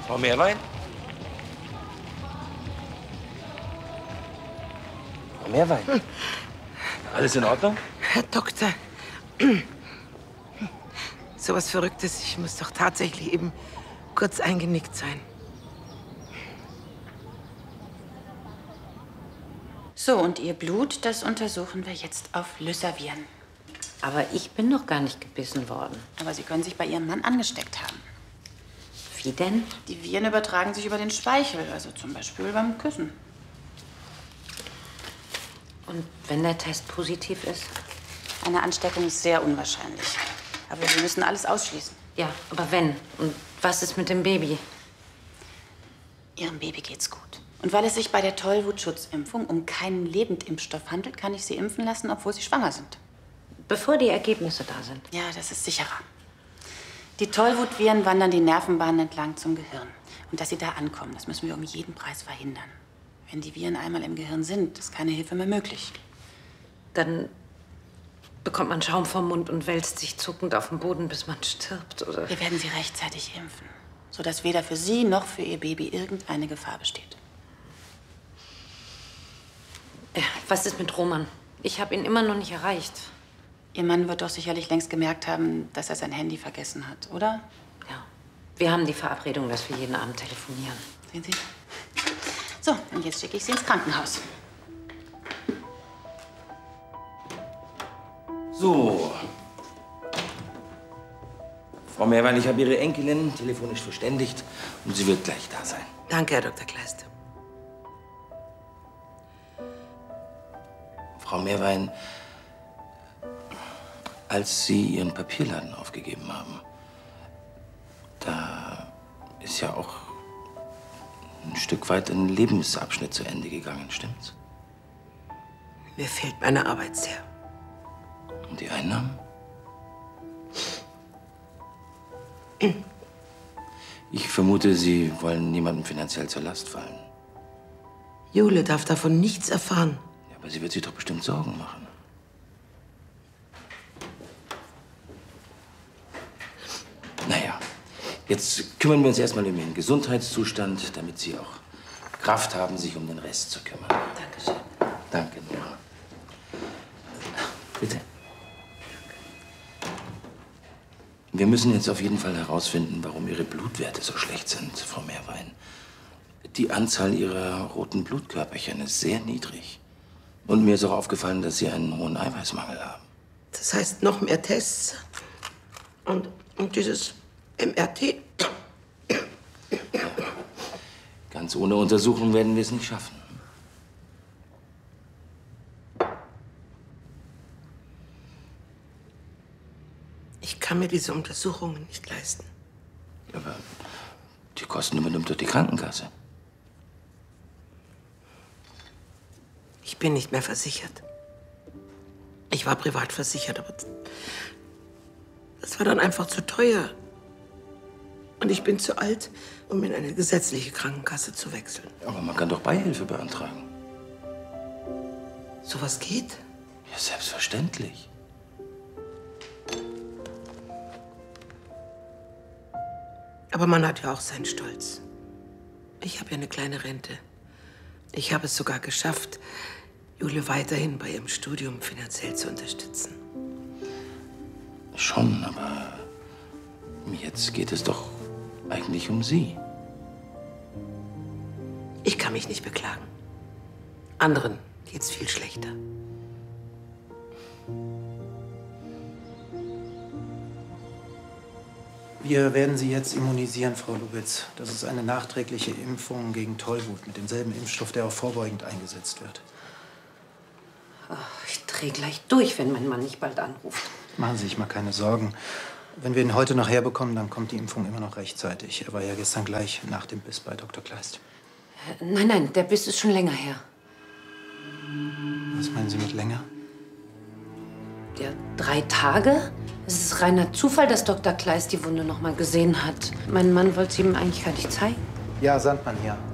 Frau Meerwein? Frau Meerwein? Alles in Ordnung? Herr Doktor, so was Verrücktes. Ich muss doch tatsächlich eben kurz eingenickt sein. So, und Ihr Blut, das untersuchen wir jetzt auf Lysaviren. Aber ich bin noch gar nicht gebissen worden. Aber Sie können sich bei Ihrem Mann angesteckt haben. Wie denn? Die Viren übertragen sich über den Speichel, also zum Beispiel beim Küssen. Und wenn der Test positiv ist? Eine Ansteckung ist sehr unwahrscheinlich. Aber wir müssen alles ausschließen. Ja, aber wenn? Und was ist mit dem Baby? Ihrem Baby geht's gut. Und weil es sich bei der Tollwut-Schutzimpfung um keinen Lebendimpfstoff handelt, kann ich Sie impfen lassen, obwohl Sie schwanger sind. Bevor die Ergebnisse da sind? Ja, das ist sicherer. Die Tollwutviren wandern die Nervenbahnen entlang zum Gehirn. Und dass sie da ankommen, das müssen wir um jeden Preis verhindern. Wenn die Viren einmal im Gehirn sind, ist keine Hilfe mehr möglich. Dann bekommt man Schaum vom Mund und wälzt sich zuckend auf den Boden, bis man stirbt, oder? Wir werden Sie rechtzeitig impfen, sodass weder für Sie noch für Ihr Baby irgendeine Gefahr besteht. Was ist mit Roman? Ich habe ihn immer noch nicht erreicht. Ihr Mann wird doch sicherlich längst gemerkt haben, dass er sein Handy vergessen hat, oder? Ja. Wir haben die Verabredung, dass wir jeden Abend telefonieren. Sehen Sie? So, und jetzt schicke ich Sie ins Krankenhaus. So. Frau Meerwein, ich habe Ihre Enkelin telefonisch verständigt und sie wird gleich da sein. Danke, Herr Dr. Kleist. Frau Meerwein, als Sie Ihren Papierladen aufgegeben haben, da ist ja auch ein Stück weit ein Lebensabschnitt zu Ende gegangen, stimmt's? Mir fehlt meine Arbeit sehr. Und die Einnahmen? Ich vermute, Sie wollen niemandem finanziell zur Last fallen. Jule darf davon nichts erfahren. Ja, aber sie wird sich doch bestimmt Sorgen machen. Naja, jetzt kümmern wir uns erstmal um Ihren Gesundheitszustand, damit Sie auch Kraft haben, sich um den Rest zu kümmern. Dankeschön. Danke, Nora. Bitte. Wir müssen jetzt auf jeden Fall herausfinden, warum Ihre Blutwerte so schlecht sind, Frau Meerwein. Die Anzahl Ihrer roten Blutkörperchen ist sehr niedrig. Und mir ist auch aufgefallen, dass Sie einen hohen Eiweißmangel haben. Das heißt, noch mehr Tests. Und dieses MRT. Ganz ohne Untersuchung werden wir es nicht schaffen. Ich kann mir diese Untersuchungen nicht leisten. Aber die Kosten übernimmt doch die Krankenkasse. Ich bin nicht mehr versichert. Ich war privat versichert, aber das war dann einfach zu teuer. Und ich bin zu alt, um in eine gesetzliche Krankenkasse zu wechseln. Aber man kann doch Beihilfe beantragen. Sowas geht? Ja, selbstverständlich. Aber man hat ja auch seinen Stolz. Ich habe ja eine kleine Rente. Ich habe es sogar geschafft, Jule weiterhin bei ihrem Studium finanziell zu unterstützen. Schon, aber jetzt geht es doch eigentlich um Sie. Ich kann mich nicht beklagen. Anderen geht's viel schlechter. Wir werden Sie jetzt immunisieren, Frau Lubitz. Das ist eine nachträgliche Impfung gegen Tollwut mit demselben Impfstoff, der auch vorbeugend eingesetzt wird. Ich drehe gleich durch, wenn mein Mann nicht bald anruft. Machen Sie sich mal keine Sorgen. Wenn wir ihn heute noch herbekommen, dann kommt die Impfung immer noch rechtzeitig. Er war ja gestern gleich nach dem Biss bei Dr. Kleist. Nein, der Biss ist schon länger her. Was meinen Sie mit länger? Ja, 3 Tage? Es ist reiner Zufall, dass Dr. Kleist die Wunde noch mal gesehen hat. Mein Mann wollte sie ihm eigentlich gar nicht zeigen. Ja, Sandmann hier.